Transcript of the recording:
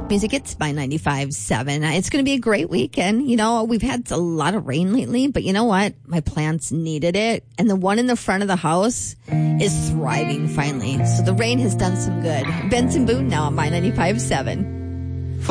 Music, it's by 95.7. It's going to be a great weekend. You know, we've had a lot of rain lately, but you know what? My plants needed it. And the one in the front of the house is thriving finally. So the rain has done some good. Benson Boone now on my 95.7.